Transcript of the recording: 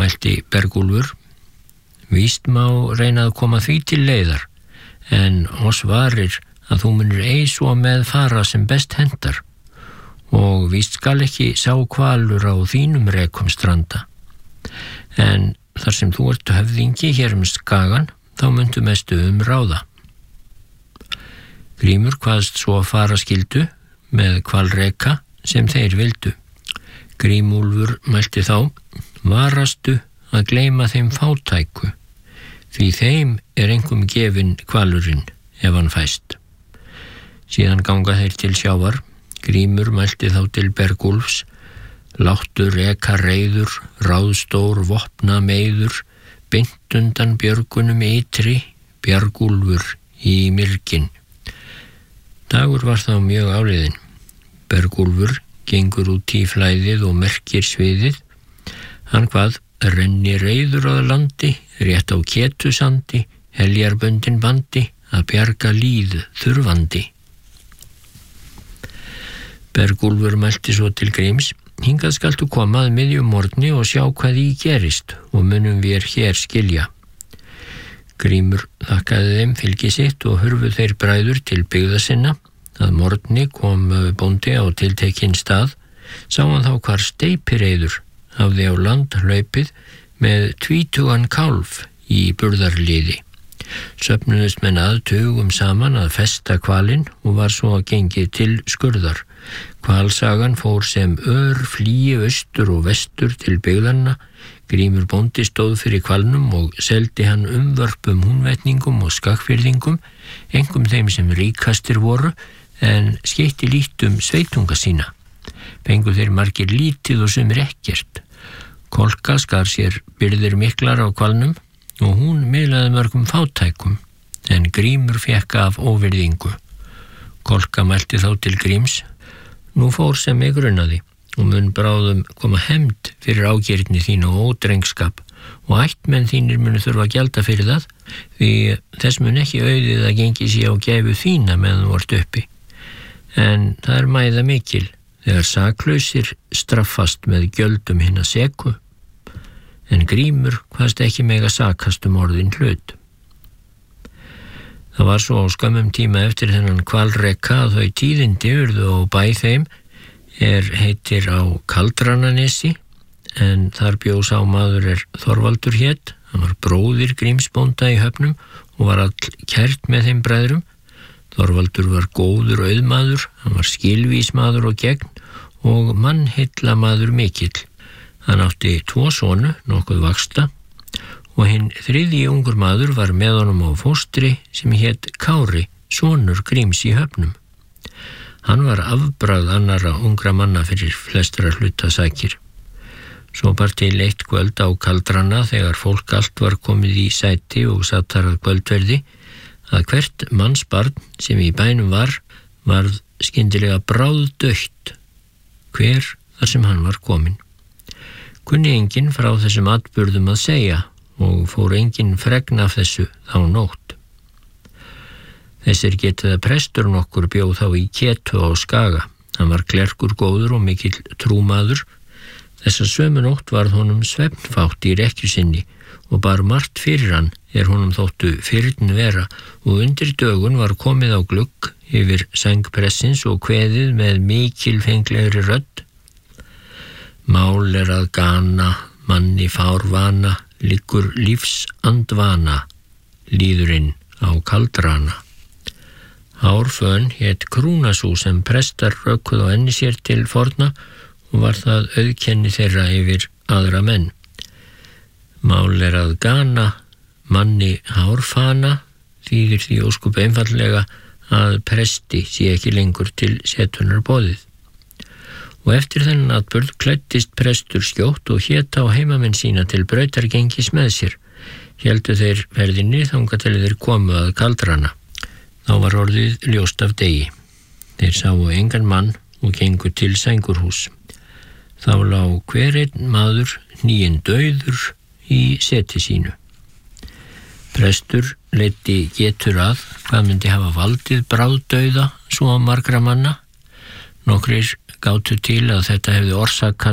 mælti Bergúlfur. Víst má reyna að koma því til leiðar, en oss varir að þú munir ei svo með fara sem best hentar, og víst skal ekki sá hvalur á þínum rekum stranda. En þar sem þú ert höfðingi hér skagan, þá muntu mestu ráða. Grímur kvaðst svo fara skildu með hvalreka sem þeir vildu. Grímúlfur mælti þá: varastu að gleyma þeim fátæku, því þeim engum gefinn hvalurinn ef hann fæst. Síðan ganga þeir til sjávar. Grímur mælti þá til Bergúlfs: láttu reka reiður, ráðstór vopna meiður, beint undan björgunum ytri, Bjargúlfur í myrkin. Dagur var þá mjög áliðinn. Bergúlfur gengur út í flæðið og merkir sviðið. Hann kvað: renni reiður að landi, rétt á ketusandi, heljarböndin bandi, að bjarga líð þurfandi. Bergúlfur mælti svo til Gríms: hingað skaltu koma að miðjum morgni og sjá hvað í gerist, og munum við hér skilja. Grímur þakkaði þeim fylgi sitt og hurfu þeir bræður til byggða sinna. Að morgni kom bóndi á tiltekinn stað, sá hann þá hvar steypireiður hafði á land hlaupið með 20 kálf í burðarliði. Söfnuðust menn að tugum saman að festa hvalinn og var svo gengið til skurðar. Hvalsagan fór sem flýi austur og vestur til byggðanna. Grímur bóndi stóð fyrir hvalnum og seldi hann umvörpum húnvetningum og skakfyrðingum, engum þeim sem ríkastir voru, en skeytti lítum sveitunga sína. Fengu þeir margir lítið og sumir ekkert. Kolka skar sér byrðir miklar á hvalnum og hún miðlaði mörgum fátækum, en Grímur fékk af óvirðingu. Kolka mælti þá til Gríms: nú fór sem mig grunaði, og mun bráðum koma hefnd fyrir ágirni þín og ódrengskap, og ættmenn þínir munu þurfa að gjalda fyrir það, því þess mun ekki auðið að gengi sig á gæfu þína meðan þú ert uppi. En það mæða mikil, þegar saklausir straffast með gjöldum hinna seku, en Grímur kvaðst ekki mega sakast orðin hlut. Það var svo á skömmum tíma eftir þennan hvalreka að þau tíðindi urðu á bæ þeim heitir á Kaldrananesi, en þar bjó sá maður Þorvaldur hét. Hann var bróðir Grímsbónda í höfnum og var all kært með þeim bræðrum. Þorvaldur var góður auðmaður, hann var skilvísmaður og gegn og mannheillamaður mikill. Hann átti 2 sonu, nokkuð vaxta, og hinn 3. ungur maður var með honum á fóstri sem hét Kári, sonur Gríms í höfnum. Hann var afbragð annarra ungra manna fyrir flestra hluta sakir. Svo bar til eitt kvöld á Kaldrana, þegar fólk allt var komið í sæti og satt þar að kvöldverði, að hvert mannsbarn sem í bænum varð skyndilega bráðdautt, hver þar sem hann var kominn. Kunni enginn frá þessum atburðum að segja og fór enginn fregn af þessu þá nótt. Þessir getið að prestur nokkur bjóð þá í Ketu á Skaga. Hann var klerkur góður og mikill trúmaður. Þessa sömu nótt varð honum svefnfátt í rekkju sinni og bar margt fyrir hann honum þóttu fyrn vera, og undir dögun var komið á glugg yfir sæng pressins og kveðið með mikilfenglegri rödd: mál að gana, manni fárvana, liggur lífsandvana, líðurinn á Kaldrana. Hárfön hét krúnasú sem prestar rökkuð á enni sér til forna og var það auðkenni þeirra yfir aðra menn. Mál að gana, manni hárfana, þýðir því óskup einfaldlega að presti sé ekki lengur til setunar boðið. Og eftir þennan atburð klæddist prestur skjótt og hét á heimamenn sína til brautargengis með sér. Héldu þeir ferðinni þangað til þeir komu að Kaldrana. Þá var orðið ljóst af degi. Þeir sáu engan mann og gengu til sængurhús. Þá lá hver einn maður hníinn dauður í seti sínu. Prestur leiddi getur að hvað myndi hafa valdið bráðdauða svo margra manna. Nokkrir gátu til að þetta hefði orsakað